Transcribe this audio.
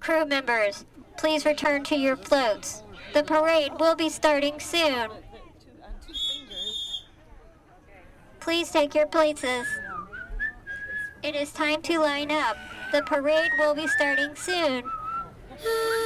Crew members, please return to your floats. The parade will be starting soon. Please take your places. It is time to line up. The parade will be starting soon.